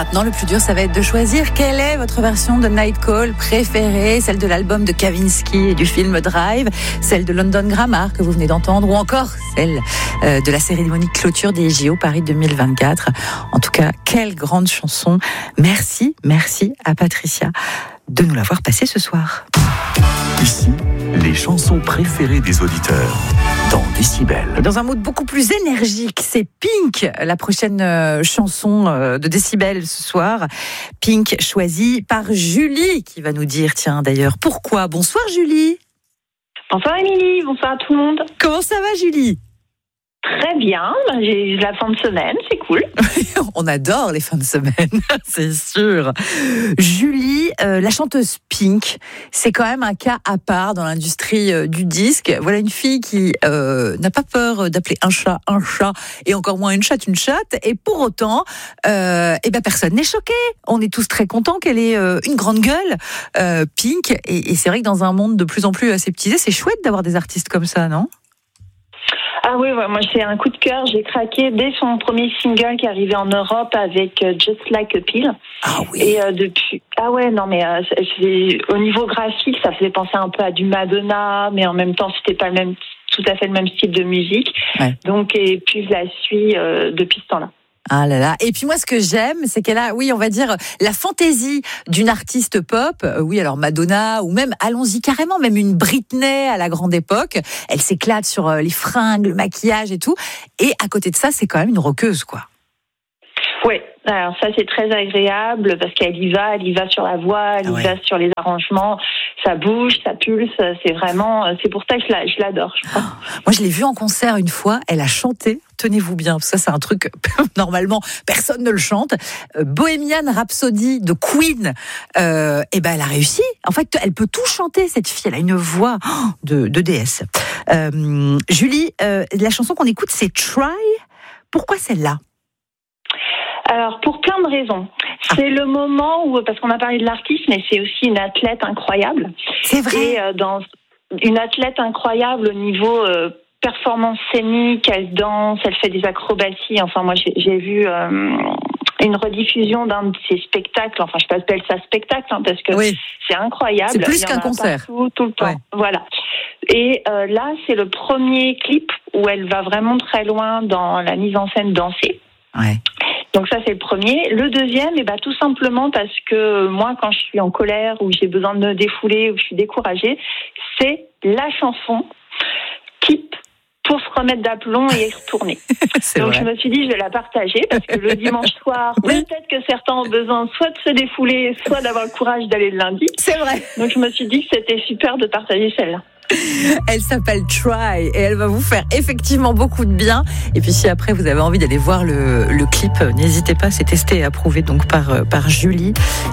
Maintenant, le plus dur, ça va être de choisir quelle est votre version de Night Call préférée, celle de l'album de Kavinsky et du film Drive, celle de London Grammar que vous venez d'entendre, ou encore celle de la cérémonie de clôture des JO Paris 2024. En tout cas, quelle grande chanson. Merci à Patricia de nous l'avoir passée ce soir. Ici, les chansons préférées des auditeurs dans Décibel. Et dans un mode beaucoup plus énergique, c'est Pink, la prochaine chanson de Décibel ce soir. Pink choisie par Julie, qui va nous dire, tiens d'ailleurs, pourquoi. Bonsoir Julie. Bonsoir Émilie, bonsoir à tout le monde. Comment ça va Julie ? Très bien, j'ai la fin de semaine, c'est cool. On adore les fins de semaine, c'est sûr. Julie, la chanteuse Pink, c'est quand même un cas à part dans l'industrie du disque. Voilà une fille qui n'a pas peur d'appeler un chat et encore moins une chatte. Et pour autant, personne n'est choqué. On est tous très contents qu'elle ait une grande gueule, Pink. Et c'est vrai que dans un monde de plus en plus aseptisé, c'est chouette d'avoir des artistes comme ça, non ? Ah oui, ouais, moi c'est un coup de cœur, j'ai craqué dès son premier single qui est arrivé en Europe avec Just Like a Pill. Ah oui. Et depuis, au niveau graphique, ça faisait penser un peu à du Madonna, mais en même temps c'était pas tout à fait le même style de musique. Ouais. Donc et puis je la suis depuis ce temps-là. Ah là là. Et puis moi, ce que j'aime, c'est qu'elle a, oui, on va dire, la fantaisie d'une artiste pop. Oui, alors Madonna, ou même, allons-y carrément, même une Britney à la grande époque. Elle s'éclate sur les fringues, le maquillage et tout. Et à côté de ça, c'est quand même une rockeuse, quoi. Oui, alors ça c'est très agréable parce qu'elle y va sur la voix, elle y va sur les arrangements, ça bouge, ça pulse, c'est pour ça que je l'adore. Je crois. Moi je l'ai vue en concert une fois, elle a chanté, tenez-vous bien, parce que ça c'est un truc, normalement personne ne le chante, Bohemian Rhapsody de Queen, elle a réussi, en fait elle peut tout chanter cette fille, elle a une voix de déesse. Julie, la chanson qu'on écoute c'est Try, pourquoi celle-là ? Alors, pour plein de raisons. C'est le moment où, parce qu'on a parlé de l'artiste, mais c'est aussi une athlète incroyable. C'est vrai. Et une athlète incroyable au niveau performance scénique, elle danse, elle fait des acrobaties. Enfin, moi, j'ai vu une rediffusion d'un de ses spectacles. Enfin, je m'appelle ça spectacle, parce que c'est incroyable. C'est plus qu'un concert. Tout le temps. Ouais. Voilà. Et là, c'est le premier clip où elle va vraiment très loin dans la mise en scène dansée. Ouais. Donc ça, c'est le premier. Le deuxième, tout simplement parce que moi, quand je suis en colère ou j'ai besoin de me défouler ou je suis découragée, c'est la chanson type pour se remettre d'aplomb et y retourner. Donc je me suis dit, je vais la partager parce que le dimanche soir, peut-être que certains ont besoin soit de se défouler, soit d'avoir le courage d'aller le lundi. C'est vrai. Donc je me suis dit que c'était super de partager celle-là. Elle s'appelle Try et elle va vous faire effectivement beaucoup de bien. Et puis si après vous avez envie d'aller voir le clip, n'hésitez pas, c'est testé et approuvé donc par Julie.